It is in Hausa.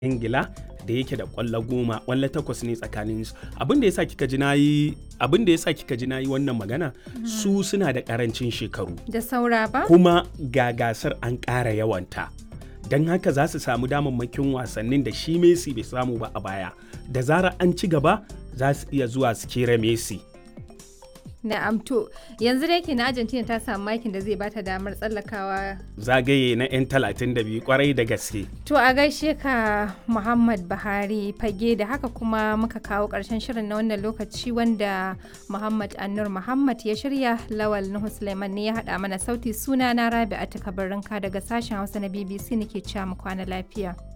Ingila da yake da ƙwallo 10, ƙwallo 8 ne tsakaninsu. Abin da yasa kika ji nayi wannan magana, su suna da ƙarancin shekaru. Da saura ba? Kuma ga gasar an ƙara yawanta. Don haka za su samu damammakin wasannin da shi Messi bai samu ba a baya. Da zarar an ci gaba za su iya zuwa su kera Messi. Na'am, to yanzu da yake na Argentina ta samu makin da zai bata damar tsallakawa Zagaye na 'yan 32 kwarai da gaske. To a gaishe ka Muhammad Buhari Fage, da haka kuma muka kawo ƙarshen shirin na wannan lokaci wanda Muhammad Annur Muhammad ya shirya. Lawal Nuhu Suleiman ne ya haɗa mana sauti. Suna na Rabi'atu Kabarinka daga sashen Hausa na BBC nake cewa mu kwana lafiya.